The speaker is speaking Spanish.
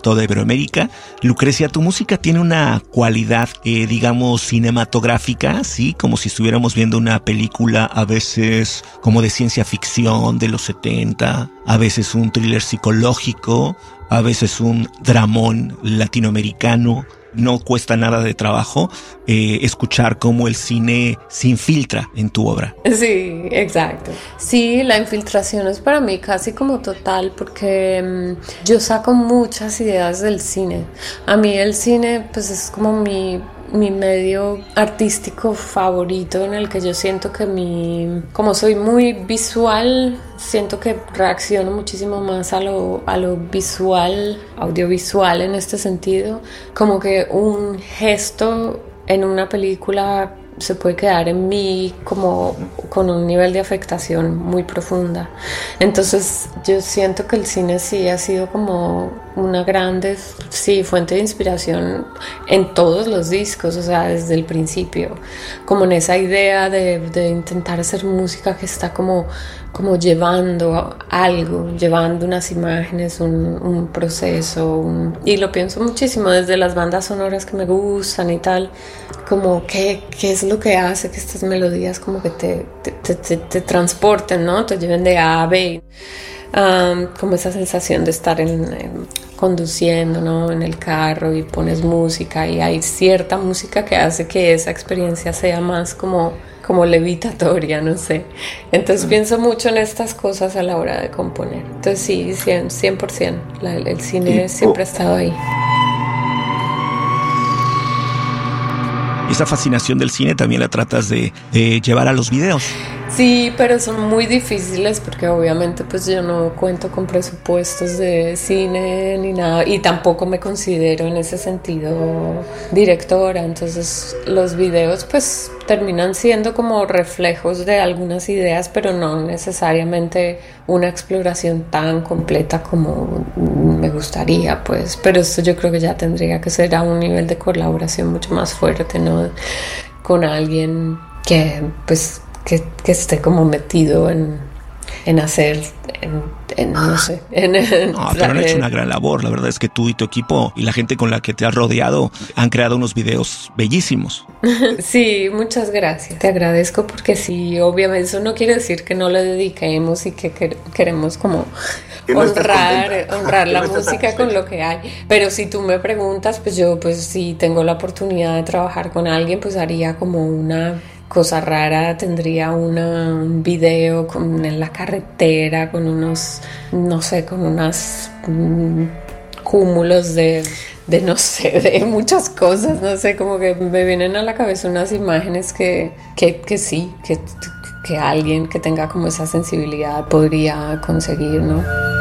toda Iberoamérica. Lucrecia, tu música tiene una cualidad, digamos, cinematográfica, ¿sí? Como si estuviéramos viendo una película, a veces como de ciencia ficción de los 70, a veces un thriller psicológico, a veces un dramón latinoamericano. No cuesta nada de trabajo escuchar cómo el cine se infiltra en tu obra. Sí, exacto. Sí, la infiltración es para mí casi como total porque yo saco muchas ideas del cine. A mí el cine pues es como mi medio artístico favorito, en el que yo siento que como soy muy visual, siento que reacciono muchísimo más a lo visual, audiovisual en este sentido, como que un gesto en una película se puede quedar en mí como con un nivel de afectación muy profunda. Entonces yo siento que el cine sí ha sido como una grande, sí, fuente de inspiración en todos los discos, o sea, desde el principio, como en esa idea de intentar hacer música que está como llevando algo, llevando unas imágenes, un proceso, y lo pienso muchísimo desde las bandas sonoras que me gustan y tal, como qué es lo que hace que estas melodías como que te transporten, ¿no? Te lleven de A a B. Como esa sensación de estar conduciendo, ¿no? En el carro, y pones música y hay cierta música que hace que esa experiencia sea más como levitatoria, no sé. Entonces pienso mucho en estas cosas a la hora de componer. Entonces sí, 100%. El cine siempre ha estado ahí. Esa fascinación del cine también la tratas de llevar a los videos. Sí, pero son muy difíciles porque obviamente pues yo no cuento con presupuestos de cine ni nada, y tampoco me considero en ese sentido directora. Entonces los videos pues terminan siendo como reflejos de algunas ideas, pero no necesariamente una exploración tan completa como me gustaría, pues. Pero esto yo creo que ya tendría que ser a un nivel de colaboración mucho más fuerte, ¿no? Con alguien que pues que esté como metido en hacer, no sé. No, pero han hecho una gran labor. La verdad es que tú y tu equipo y la gente con la que te has rodeado han creado unos videos bellísimos. Sí, muchas gracias. Te agradezco porque sí, obviamente eso no quiere decir que no le dediquemos y que queremos como honrar la música con lo que hay. Pero si tú me preguntas, pues yo pues si tengo la oportunidad de trabajar con alguien, pues haría como una cosa rara, tendría un video en la carretera con unos, no sé, con unos cúmulos de no sé, de muchas cosas, no sé, como que me vienen a la cabeza unas imágenes que sí, que alguien que tenga como esa sensibilidad podría conseguir, ¿no?